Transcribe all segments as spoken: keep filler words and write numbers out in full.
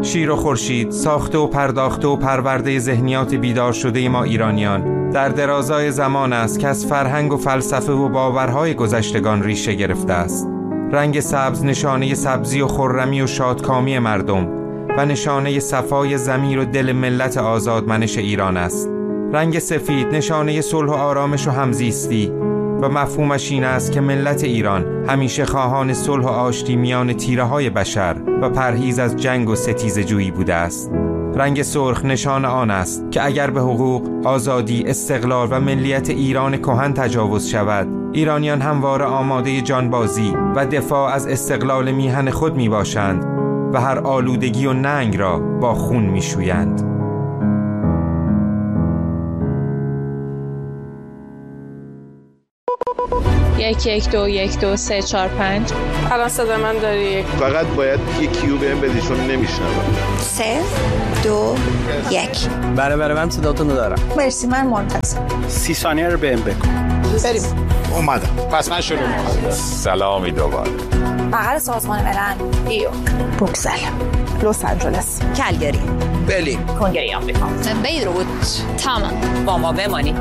شیر و خورشید، ساخته و پرداخته و پرورده ذهنیات بیدار شده ما ایرانیان، در درازای زمان است که از فرهنگ و فلسفه و باورهای گذشتگان ریشه گرفته است. رنگ سبز نشانه سبزی و خرمی و شادکامی مردم و نشانه صفای ضمیر و دل ملت آزادمنش ایران است. رنگ سفید نشانه صلح و آرامش و همزیستی و مفهومش این است که ملت ایران همیشه خواهان صلح و آشتی میان تیره‌های بشر و پرهیز از جنگ و ستیزجویی بوده است. رنگ سرخ نشان آن است که اگر به حقوق، آزادی، استقلال و ملیت ایران کهن تجاوز شود، ایرانیان همواره آماده جانبازی و دفاع از استقلال میهن خود می باشند و هر آلودگی و ننگ را با خون می شویند. یک یک دو یک دو سه چهار پنج. الان صدا من داری؟ فقط باید یک کیو بهم بدی چون نمیشنوم. سه دو یک. بله بله من صداتون رو دارم. مرسی من منتظر. سی ثانیه رو بهم بگو. بریم. اومدم. پس من شروع می‌کنم. سلامی دوباره. بغل سازمان ملل. نیویورک. بروکسل. لس آنجلس. کلگری. برلین. کنگره آمریکا. بیروت. تمام. با ما بمانید.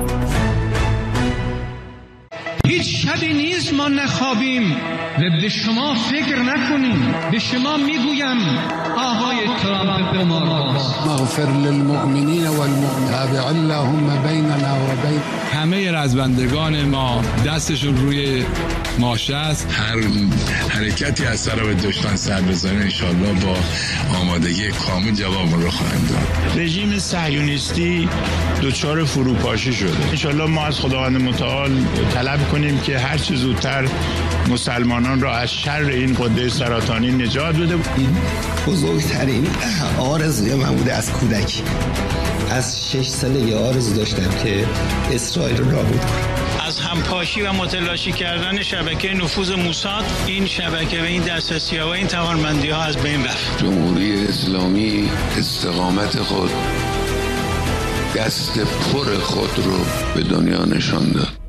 هیچ شبی نیست ما نخوابیم و به شما فکر نکنیم. به شما میگویم آقای ترامپ قمارباز، مغفر للمؤمنین والمؤمنات اللهم بیننا و بین همه رزمندگان ما دستشون روی ماشه است. هر حرکتی از طرف دشمن سر بزنه انشالله با آمادگی کامل جواب رو خواهند داد. رژیم صهیونیستی دچار فروپاشی شده. انشالله ما از خداوند متعال طلب کنیم که هر چه زودتر مسلمانان را از شر این قده سرطانی نجات بده. این بزرگترین آرزوی من بوده از کودکی. از شش سالگی آرزو داشتم که اسرائیل رو نابود کنم. از همپاشی و متلاشی کردن شبکه نفوذ موساد، این شبکه و این دسترسی‌ها و این توانمندی‌ها از بین رفت. جمهوری اسلامی استقامت خود، دست پر خود رو به دنیا نشان داد.